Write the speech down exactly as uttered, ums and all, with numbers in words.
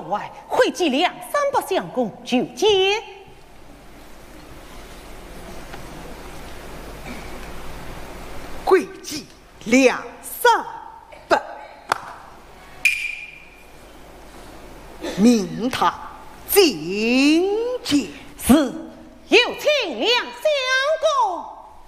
外，会计两三百相公就接。 会计两三百，明堂觐见。 是，有请两相公。